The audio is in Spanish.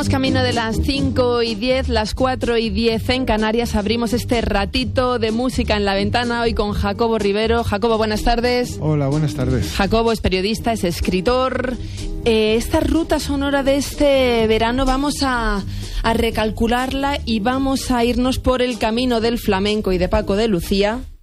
Vamos camino de las 5:10, las 4:10 en Canarias. Abrimos este ratito de música en la ventana hoy con Jacobo Rivero. Jacobo, buenas tardes. Hola, buenas tardes. Jacobo es periodista, es escritor. Esta ruta sonora de este verano vamos a recalcularla y vamos a irnos por el camino del flamenco y de Paco de Lucía.